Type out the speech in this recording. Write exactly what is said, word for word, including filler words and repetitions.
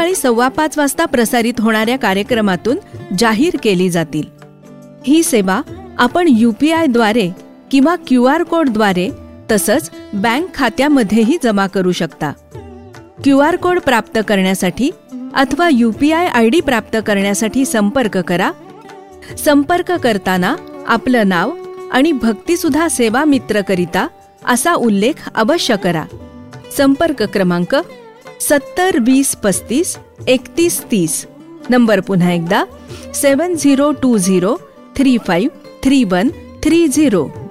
संध्याकाळी सव्वा पाच वाजता प्रसारित होणाऱ्या कार्यक्रमातून जाहीर केली जातील. ही सेवा आपण यू पी आयद्वारे किंवा क्यू आर कोडद्वारे तसंच बँक खात्यामध्येही जमा करू शकता. क्यू आर कोड प्राप्त करण्यासाठी अथवा U P I I D प्राप्त करण्यासाठी संपर्क करा. संपर्क करताना आपलं नाव आणि भक्तिसुधा सेवा मित्रकरिता असा उल्लेख अवश्य करा. संपर्क क्रमांक सत्तर वीस पस्तीस एकतीस तीस. नंबर पुन्हा एकदा सेवन zero to zero three five three one three zero.